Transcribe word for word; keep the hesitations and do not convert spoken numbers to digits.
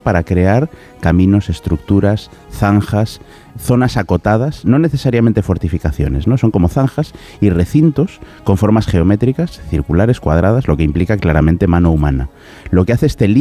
para crear caminos, estructuras, zanjas, zonas acotadas, no necesariamente fortificaciones, ¿no? Son como zanjas y recintos con formas geométricas, circulares, cuadradas, lo que implica claramente mano humana. Lo que hace este